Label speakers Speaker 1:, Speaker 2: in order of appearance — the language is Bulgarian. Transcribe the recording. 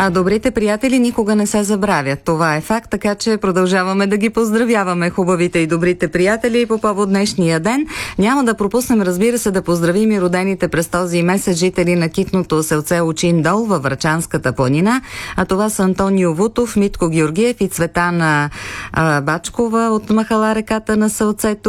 Speaker 1: А добрите приятели никога не се забравят. Това е факт, така че продължаваме да ги поздравяваме, хубавите и добрите приятели, по повод днешния ден. Няма да пропуснем, разбира се, да поздравим и родените през този месец жители на китното селце Очин дол във Врачанската планина. А това са Антонио Вутов, Митко Георгиев и Цветана Бачкова от махала Реката на селцето.